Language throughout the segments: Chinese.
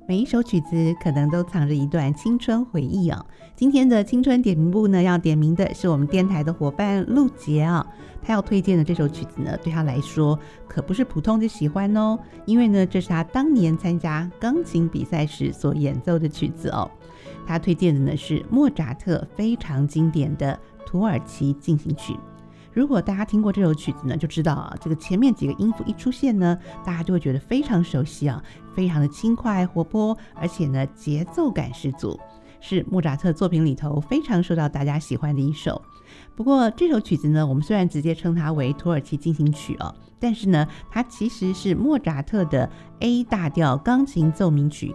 每一首曲子可能都藏着一段青春回忆啊。今天的青春点名部呢，要点名的是我们电台的伙伴陆杰啊，他要推荐的这首曲子呢，对他来说可不是普通的喜欢哦，因为呢，这是他当年参加钢琴比赛时所演奏的曲子哦。他推荐的呢是莫扎特非常经典的土耳其进行曲。如果大家听过这首曲子呢，就知道啊，这个前面几个音符一出现呢，大家就会觉得非常熟悉啊，非常的轻快活泼，而且呢节奏感十足，是莫扎特作品里头非常受到大家喜欢的一首。不过这首曲子呢，我们虽然直接称它为土耳其进行曲哦，但是呢，它其实是莫扎特的 A 大调钢琴奏鸣曲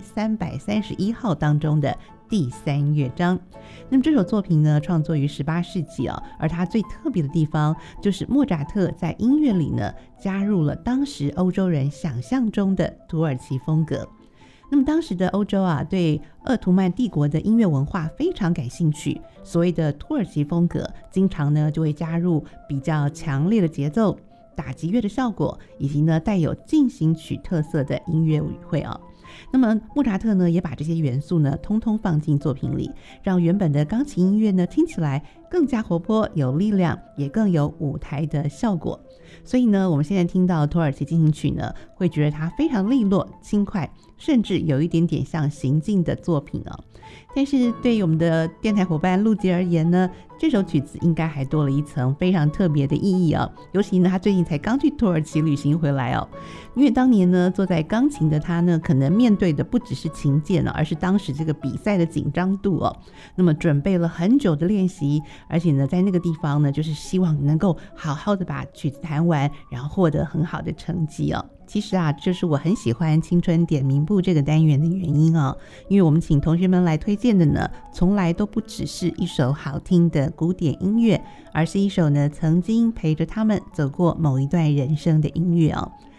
K331 号当中的第3乐章。那么这首作品呢，创作于18世纪啊，而它最特别的地方就是莫扎特在音乐里呢，加入了当时欧洲人想象中的土耳其风格。那么当时的欧洲啊，对鄂图曼帝国的音乐文化非常感兴趣，所谓的土耳其风格经常呢就会加入比较强烈的节奏、打击乐的效果，以及呢带有进行曲特色的音乐语汇啊。那么莫扎特呢也把这些元素呢通通放进作品里，让原本的钢琴音乐呢听起来更加活泼有力量，也更有舞台的效果。所以呢我们现在听到土耳其进行曲呢，会觉得它非常利落轻快，甚至有一点点像行进的作品哦。但是对于我们的电台伙伴陆杰而言呢，这首曲子应该还多了一层非常特别的意义哦。尤其呢他最近才刚去土耳其旅行回来哦，因为当年呢坐在钢琴的他呢，可能面对的不只是琴键而是当时这个比赛的紧张度哦。那么准备了很久的练习，而且呢在那个地方呢，就是希望能够好好的把曲子弹完，然后获得很好的成绩哦。其实啊，这是我很喜欢青春点名部这个单元的原因哦，因为我们请同学们来推荐的呢，从来都不只是一首好听的古典音乐，而是一首呢曾经陪着他们走过某一段人生的音乐哦。